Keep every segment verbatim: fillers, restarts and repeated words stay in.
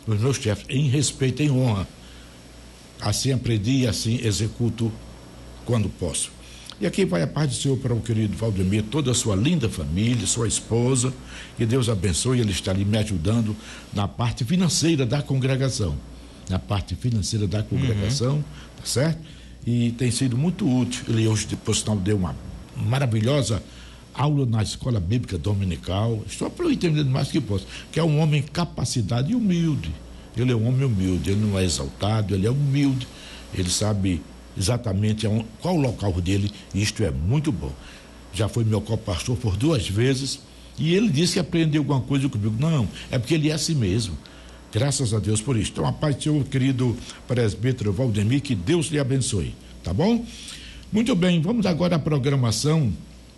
nos meus chefes, em respeito, em honra. Assim aprendi e assim executo quando posso. E aqui vai a paz do Senhor para o querido Valdemir, toda a sua linda família, sua esposa, que Deus abençoe. Ele está ali me ajudando na parte financeira da congregação, na parte financeira da congregação, uhum. Tá certo? E tem sido muito útil. Ele hoje, por sinal, deu uma maravilhosa aula na escola bíblica dominical. Estou entendendo mais que posso, que é um homem capacidade e humilde. Ele é um homem humilde, ele não é exaltado, ele é humilde, ele sabe exatamente qual o local dele, e isto é muito bom. Já foi meu co-pastor por duas vezes, e ele disse que aprendeu alguma coisa comigo. Não, é porque ele é assim mesmo. Graças a Deus por isso. Então, a paz do Senhor, querido presbítero Valdemir, que Deus lhe abençoe, tá bom? Muito bem, vamos agora à programação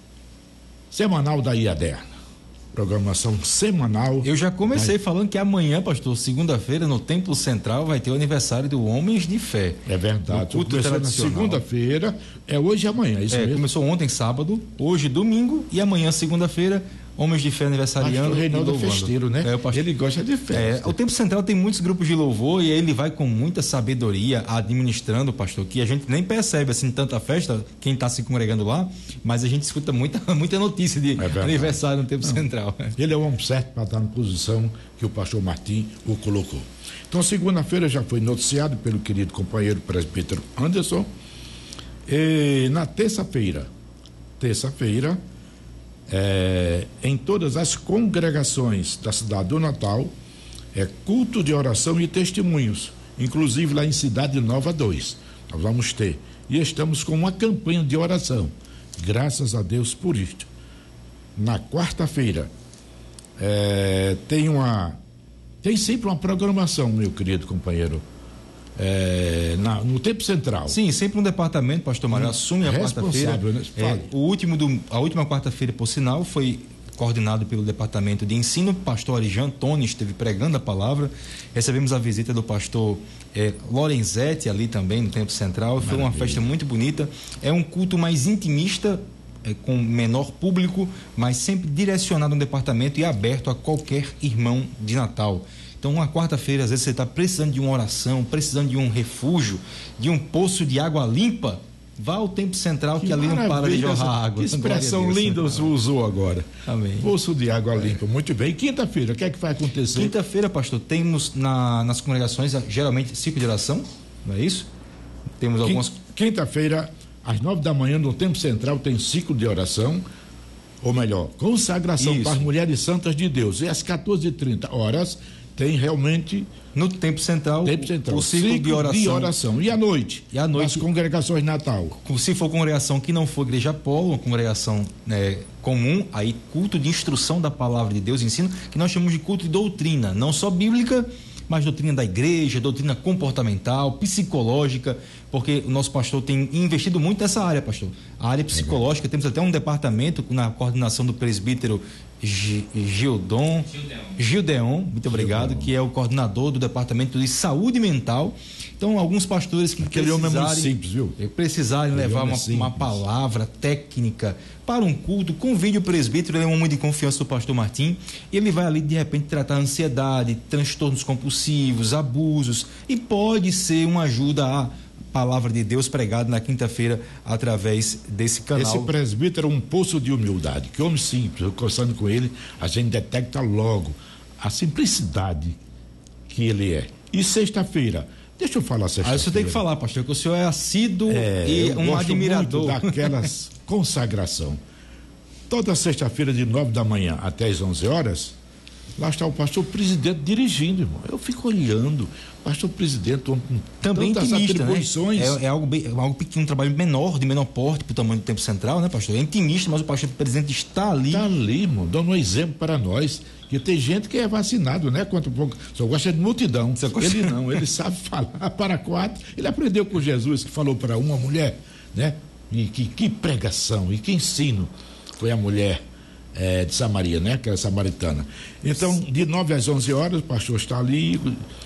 semanal da I A D E R. Programação semanal. Eu já comecei da... falando que amanhã, pastor, segunda-feira, no Templo Central, vai ter o aniversário do Homens de Fé. É verdade. Começou na segunda-feira, é hoje e amanhã, é isso é, mesmo? Começou ontem, sábado, hoje, domingo, e amanhã, segunda-feira, Homens de Fé aniversariando. O Reinaldo é festeiro, né? É, pastor... Ele gosta de festa. É, o Templo Central tem muitos grupos de louvor e ele vai com muita sabedoria administrando, pastor, que a gente nem percebe assim tanta festa, quem está se congregando lá, mas a gente escuta muita, muita notícia de é aniversário no Templo Não. Central. Ele é o homem certo para estar na posição que o pastor Martim o colocou. Então, segunda-feira já foi noticiado pelo querido companheiro presbítero Anderson. E na terça-feira, terça-feira, É, em todas as congregações da cidade do Natal, é culto de oração e testemunhos, inclusive lá em Cidade Nova dois, nós vamos ter, e estamos com uma campanha de oração, graças a Deus por isto. Na quarta-feira é, tem uma tem sempre uma programação, meu querido companheiro, É, na, no Tempo Central. Sim, sempre um departamento, pastor Mário, assume a quarta-feira. Né? É, o último do, a última quarta-feira, por sinal, foi coordenado pelo Departamento de Ensino. Pastor Arijan Tony esteve pregando a palavra. Recebemos a visita do pastor é, Lorenzetti ali também no Tempo Central. Foi Maravilha. Uma festa muito bonita. É um culto mais intimista, é, com menor público, mas sempre direcionado no departamento e aberto a qualquer irmão de Natal. Então, uma quarta-feira, às vezes você está precisando de uma oração, precisando de um refúgio, de um poço de água limpa, vá ao Templo Central, que, que ali não para de jorrar água. Que expressão linda você usou agora. Amém. Poço de água é. limpa, muito bem. Quinta-feira, o que é que vai acontecer? Quinta-feira, pastor, temos na, nas congregações, geralmente, ciclo de oração, não é isso? Temos algumas... Quinta-feira, às nove da manhã, no Templo Central, tem ciclo de oração, ou melhor, consagração isso. para as mulheres santas de Deus. E às quatorze e trinta horas... tem realmente no Tempo Central, Tempo Central o ciclo, ciclo de, oração. de oração. E à noite? E à noite, as congregações de Natal. Se for congregação que não for igreja polo, uma congregação né, comum, aí culto de instrução da palavra de Deus, ensino, que nós chamamos de culto de doutrina, não só bíblica, mas doutrina da igreja, doutrina comportamental, psicológica, porque o nosso pastor tem investido muito nessa área, pastor. A área psicológica, temos até um departamento na coordenação do presbítero Gildon, Gildeon, muito obrigado, Gildeon. Que é o coordenador do departamento de saúde mental. Então, alguns pastores que Aquele precisarem, homem é muito simples, viu? precisarem Aquele levar uma, é uma palavra técnica para um culto, convide o presbítero, ele é um homem de confiança do pastor Martim, e ele vai ali de repente tratar ansiedade, transtornos compulsivos, abusos, e pode ser uma ajuda à palavra de Deus pregada na quinta-feira através desse canal. Esse presbítero é um poço de humildade, que homem simples, conversando com ele, a gente detecta logo a simplicidade que ele é. E sexta-feira, deixa eu falar sexta-feira. Ah, isso tem que falar, pastor, que o senhor é assíduo é, e eu um gosto admirador muito daquelas consagração. Toda sexta-feira de nove da manhã até as onze horas, lá está o pastor presidente dirigindo, irmão. Eu fico olhando, pastor presidente, um, com também tantas intimista, atribuições. Né? É, é algo bem, é algo pequeno, um trabalho menor, de menor porte para o tamanho do Tempo Central, né, pastor? É intimista, mas o pastor presidente está ali. Está ali, irmão, dando um exemplo para nós, que tem gente que é vacinado, né? Quanto pouco, só gosta de multidão. Ele não, ele sabe falar para quatro. Ele aprendeu com Jesus, que falou para uma mulher, né? E que, que pregação, e que ensino foi a mulher É, de Samaria, né? Aquela samaritana. Então, de nove às onze horas, o pastor está ali,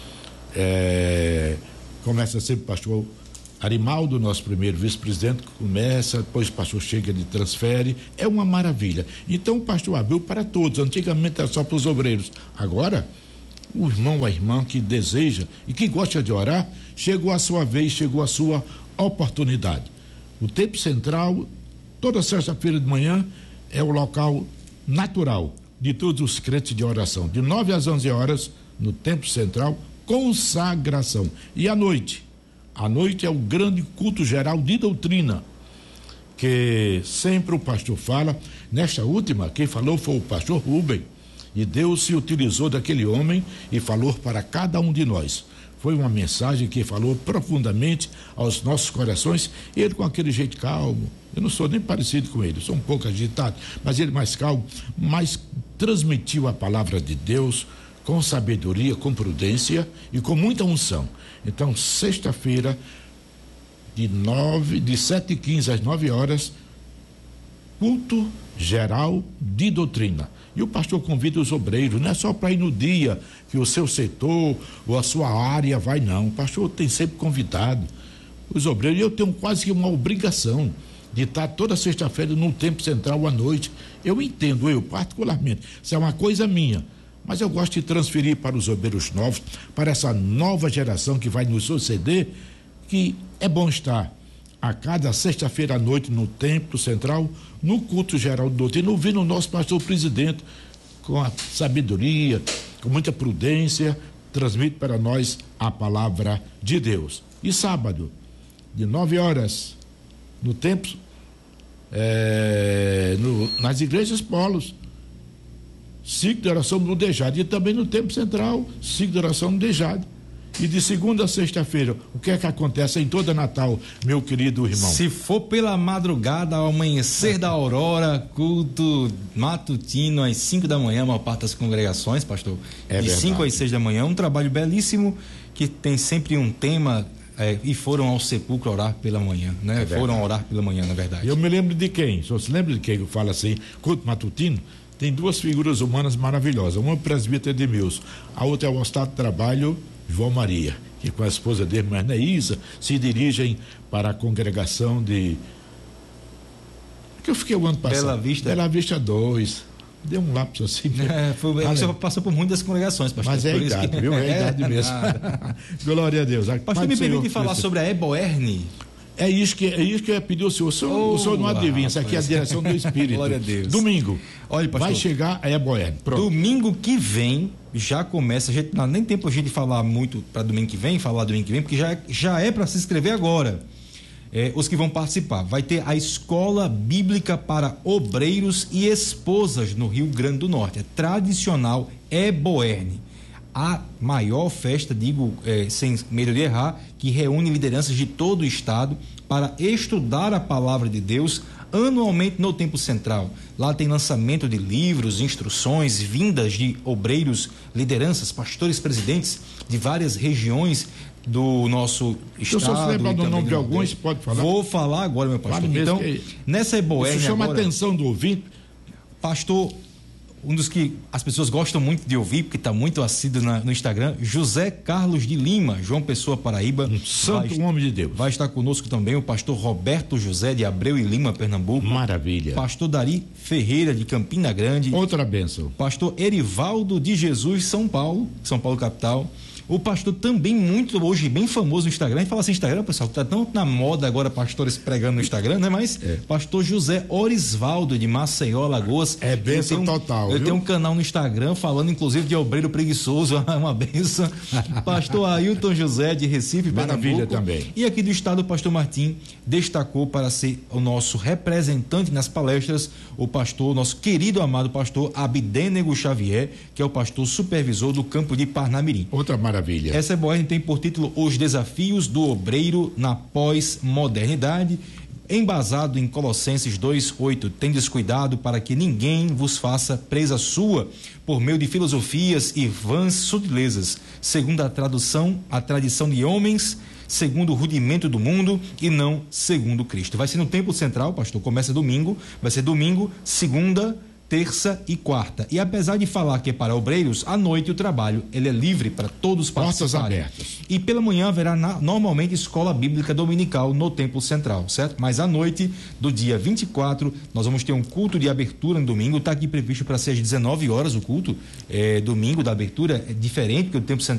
é, começa sempre o pastor Arimaldo, nosso primeiro vice-presidente, começa, depois o pastor chega e transfere, é uma maravilha. Então, o pastor abriu para todos, antigamente era só para os obreiros, agora o irmão ou a irmã que deseja e que gosta de orar, chegou a sua vez, chegou a sua oportunidade. O Templo Central, toda sexta-feira de manhã, é o local natural de todos os crentes de oração. De nove às onze horas, no Templo Central, consagração. E à noite? À noite é o grande culto geral de doutrina, que sempre o pastor fala. Nesta última, quem falou foi o pastor Rubem, e Deus se utilizou daquele homem e falou para cada um de nós. Foi uma mensagem que falou profundamente aos nossos corações, ele com aquele jeito calmo. Eu não sou nem parecido com ele, sou um pouco agitado, mas ele mais calmo, mas transmitiu a palavra de Deus com sabedoria, com prudência e com muita unção. Então, sexta-feira, de nove, de sete e quinze às nove horas, culto geral de doutrina. E o pastor convida os obreiros, não é só para ir no dia que o seu setor ou a sua área vai, não. O pastor tem sempre convidado os obreiros. E eu tenho quase que uma obrigação de estar toda sexta-feira no Templo Central à noite. Eu entendo, eu particularmente, isso é uma coisa minha, mas eu gosto de transferir para os obreiros novos, para essa nova geração que vai nos suceder, que é bom estar a cada sexta-feira à noite no Templo Central, no culto geral de doutrina, ouvindo o nosso pastor presidente, com a sabedoria, com muita prudência, transmite para nós a palavra de Deus. E sábado, de nove horas, no templo, é, no, nas igrejas polos, ciclo de oração no Dejado, e também no Templo Central, ciclo de oração no Dejado. E de segunda a sexta-feira, o que é que acontece em toda Natal, meu querido irmão? Se for pela madrugada, ao amanhecer da aurora, culto matutino às cinco da manhã, a maior parte das congregações, pastor, é de cinco às seis da manhã, um trabalho belíssimo que tem sempre um tema, é, e foram ao sepulcro orar pela manhã, né? É foram orar pela manhã, na verdade. Eu me lembro de quem? O senhor se lembra de quem que fala assim, culto matutino? Tem duas figuras humanas maravilhosas, uma é o presbítero Edmilson, a outra é o Estado de Trabalho João Maria, que com a esposa dele, mas não é Isa, se dirigem para a congregação de... que eu fiquei o ano passado. Bela Vista. Bela Vista dois. Deu um lápis assim. É, foi, você passou por muitas congregações, pastor. Mas é a idade, que... viu? É a idade mesmo. Glória a Deus. A pastor, me permite falar sobre a Eboerne? É isso que, é isso que eu ia pedir ao senhor. O senhor, oh, o senhor não adivinha, isso aqui é a direção do Espírito. Glória a Deus. Domingo. Olha, pastor, vai chegar a Eboerne. Pronto. Domingo que vem, já começa, a gente, não, nem tempo a gente falar muito para domingo que vem, falar domingo que vem, porque já, já é para se inscrever agora. É, os que vão participar. Vai ter a Escola Bíblica para Obreiros e Esposas no Rio Grande do Norte. É tradicional Eboerne. A maior festa, digo, é, sem medo de errar, que reúne lideranças de todo o estado para estudar a palavra de Deus anualmente no Templo Central. Lá tem lançamento de livros, instruções, vindas de obreiros, lideranças, pastores, presidentes de várias regiões do nosso estado. Se você lembra do nome de alguns, pode falar? Vou falar agora, meu pastor. Vale então, que... nessa Eboerne isso chama agora, a atenção do ouvinte. Pastor, um dos que as pessoas gostam muito de ouvir, porque está muito assíduo na, no Instagram, José Carlos de Lima, João Pessoa, Paraíba. Um santo vai, homem de Deus. Vai estar conosco também o pastor Roberto José de Abreu e Lima, Pernambuco. Maravilha. Pastor Dari Ferreira de Campina Grande. Outra bênção. Pastor Erivaldo de Jesus, São Paulo, São Paulo capital. O pastor também muito, hoje, bem famoso no Instagram. A gente fala assim, Instagram, pessoal, tá tão na moda agora pastores pregando no Instagram, né? Mas é. Pastor José Orisvaldo de Maceió, Alagoas. É bênção um, total, Ele viu? tem um canal no Instagram falando, inclusive, de obreiro preguiçoso, é uma bênção. Pastor Ailton José de Recife, Maravilha Pernambuco. Também. E aqui do estado, o pastor Martim destacou para ser o nosso representante nas palestras, o pastor, nosso querido amado pastor Abdênego Xavier, que é o pastor supervisor do campo de Parnamirim. Outra maravilha. Essa Eboerne tem por título Os Desafios do Obreiro na Pós-Modernidade, embasado em Colossenses dois, oito. Tendes cuidado para que ninguém vos faça presa sua por meio de filosofias e vãs sutilezas, segundo a tradução, a tradição de homens, segundo o rudimento do mundo e não segundo Cristo. Vai ser no Templo Central, pastor, começa domingo, vai ser domingo, segunda, terça e quarta. E apesar de falar que é para obreiros, à noite o trabalho ele é livre para todos participarem. Portas abertas. E pela manhã haverá na, normalmente escola bíblica dominical no Templo Central, certo? Mas à noite do dia vinte e quatro nós vamos ter um culto de abertura no domingo. Está aqui previsto para ser às dezenove horas o culto. É, domingo da abertura é diferente, porque o Templo Central